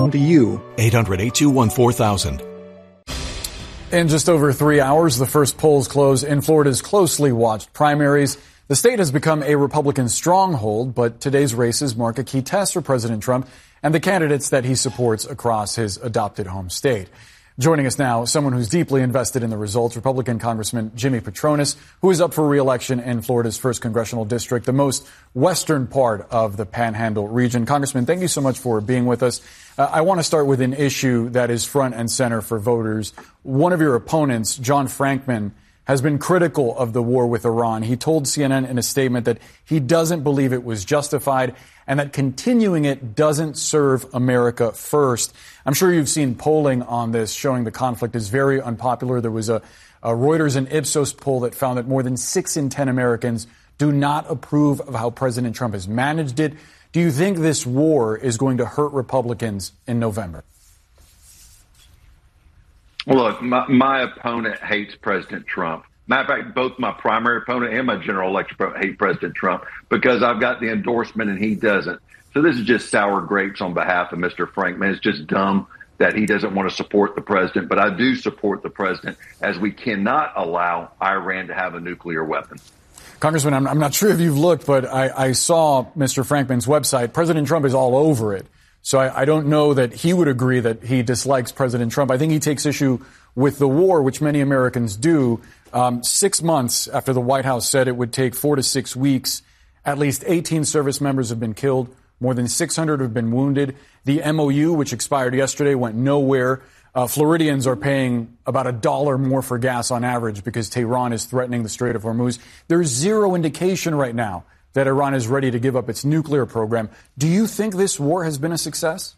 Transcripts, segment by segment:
come to you. 800-821-4000. In just over 3 hours, the first polls close in Florida's closely watched primaries. The state has become a Republican stronghold, but today's races mark a key test for President Trump and the candidates that he supports across his adopted home state. Joining us now, someone who's deeply invested in the results, Republican Congressman Jimmy Patronis, who is up for re-election in Florida's 1st Congressional District, the most western part of the Panhandle region. Congressman, thank you so much for being with us. I want to start with an issue that is front and center for voters. One of your opponents, John Frankman, has been critical of the war with Iran. He told CNN in a statement that he doesn't believe it was justified and that continuing it doesn't serve America first. I'm sure you've seen polling on this showing the conflict is very unpopular. There was a Reuters and Ipsos poll that found that more than 6 in 10 Americans do not approve of how President Trump has managed it. Do you think this war is going to hurt Republicans in November? Look, my opponent hates President Trump. Matter of fact, both my primary opponent and my general election opponent hate President Trump because I've got the endorsement and he doesn't. So this is just sour grapes on behalf of Mr. Frankman. It's just dumb that he doesn't want to support the president. But I do support the president, as we cannot allow Iran to have a nuclear weapon. Congressman, I'm not sure if you've looked, but I saw Mr. Frankman's website. President Trump is all over it. So I don't know that he would agree that he dislikes President Trump. I think he takes issue with the war, which many Americans do. 6 months after the White House said it would take 4 to 6 weeks, at least 18 service members have been killed. More than 600 have been wounded. The MOU, which expired yesterday, went nowhere. Floridians are paying about $1 more for gas on average because Tehran is threatening the Strait of Hormuz. There's zero indication right now that Iran is ready to give up its nuclear program. Do you think this war has been a success?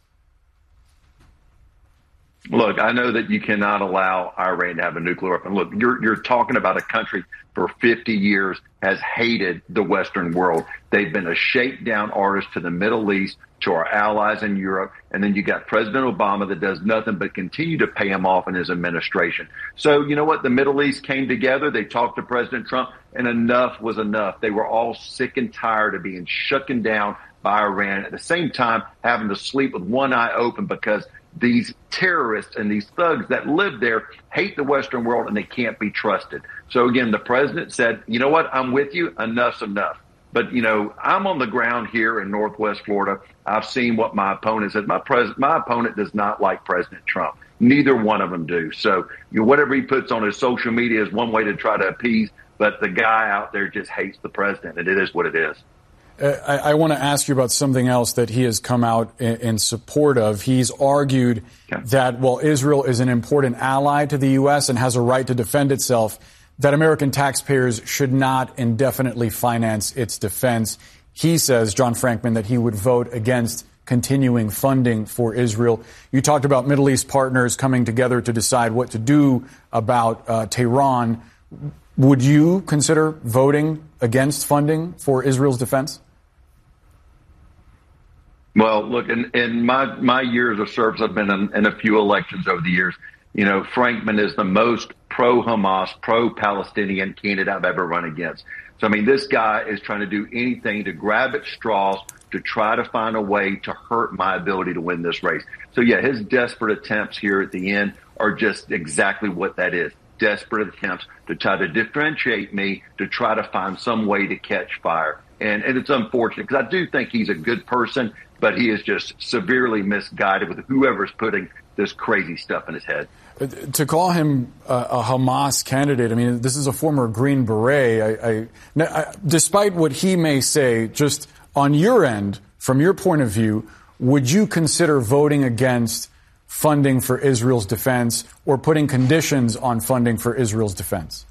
Look, I know that you cannot allow Iran to have a nuclear weapon. Look, you're talking about a country for 50 years has hated the Western world. They've been a shakedown artist to the Middle East, to our allies in Europe. And then you got President Obama that does nothing but continue to pay him off in his administration. So, you know what? The Middle East came together. They talked to President Trump, and enough was enough. They were all sick and tired of being shooken down by Iran. At the same time, having to sleep with one eye open because these terrorists and these thugs that live there hate the Western world and they can't be trusted. So again, the president said, you know what? I'm with you. Enough's enough. But, you know, I'm on the ground here in Northwest Florida. I've seen what my opponent said. My opponent does not like President Trump. Neither one of them do. So whatever he puts on his social media is one way to try to appease. But the guy out there just hates the president, and it is what it is. I want to ask you about something else that he has come out in support of. He's argued that while Israel is an important ally to the U.S. and has a right to defend itself, that American taxpayers should not indefinitely finance its defense. He says, John Frankman, that he would vote against continuing funding for Israel. You talked about Middle East partners coming together to decide what to do about Tehran. Would you consider voting against funding for Israel's defense? Well, look, in my years of service, I've been in a few elections over the years. You know, Frankman is the most pro-Hamas, pro-Palestinian candidate I've ever run against. So, I mean, this guy is trying to do anything to grab at straws to try to find a way to hurt my ability to win this race. So, yeah, his desperate attempts here at the end are just exactly what that is. Desperate attempts to try to differentiate me, to try to find some way to catch fire. And it's unfortunate because I do think he's a good person, but he is just severely misguided with whoever's putting this crazy stuff in his head. To call him a Hamas candidate, I mean, this is a former Green Beret. Despite what he may say, just on your end, from your point of view, would you consider voting against funding for Israel's defense or putting conditions on funding for Israel's defense?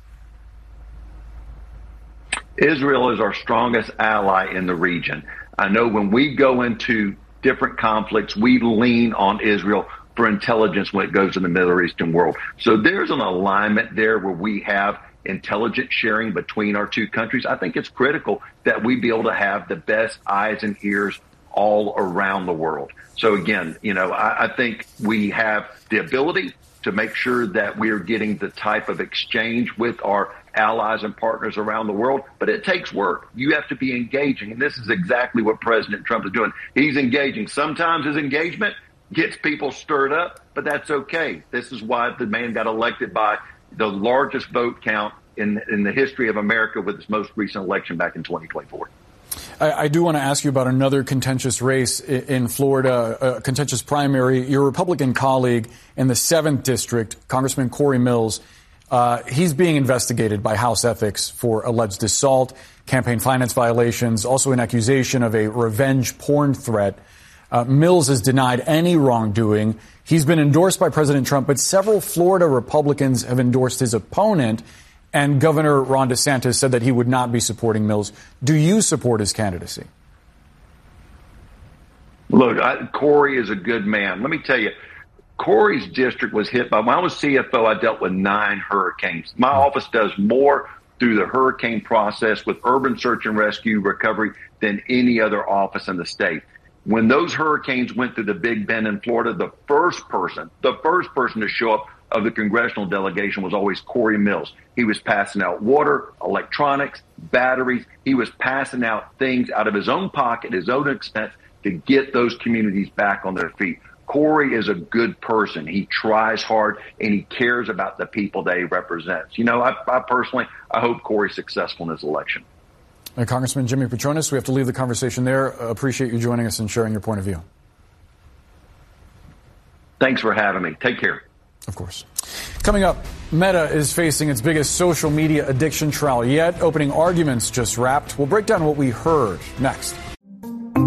Israel is our strongest ally in the region. I know when we go into different conflicts, we lean on Israel for intelligence when it goes to the Middle Eastern world. So there's an alignment there where we have intelligence sharing between our two countries. I think it's critical that we be able to have the best eyes and ears all around the world. So again, you know, I think we have the ability to make sure that we are getting the type of exchange with our allies and partners around the world, but it takes work. You have to be engaging, and this is exactly what President Trump is doing. He's engaging. Sometimes his engagement gets people stirred up, but that's okay. This is why the man got elected by the largest vote count in the history of America with his most recent election back in 2024. I do want to ask you about another contentious race in Florida, a contentious primary. Your Republican colleague in the 7th District, Congressman Corey Mills, he's being investigated by House Ethics for alleged assault, campaign finance violations, also an accusation of a revenge porn threat. Mills has denied any wrongdoing. He's been endorsed by President Trump, but several Florida Republicans have endorsed his opponent, and Governor Ron DeSantis said that he would not be supporting Mills. Do you support his candidacy? Look, Corey is a good man. Let me tell you, Corey's district was hit by, when I was CFO, I dealt with 9 hurricanes. My office does more through the hurricane process with urban search and rescue recovery than any other office in the state. When those hurricanes went through the Big Bend in Florida, the first person to show up of the congressional delegation was always Corey Mills. He was passing out water, electronics, batteries. He was passing out things out of his own pocket, his own expense, to get those communities back on their feet. Corey is a good person. He tries hard, and he cares about the people that he represents. You know, I personally hope Corey's successful in his election. Congressman Jimmy Patronis, we have to leave the conversation there. Appreciate you joining us and sharing your point of view. Thanks for having me. Take care. Of course. Coming up, Meta is facing its biggest social media addiction trial yet. Opening arguments just wrapped. We'll break down what we heard next.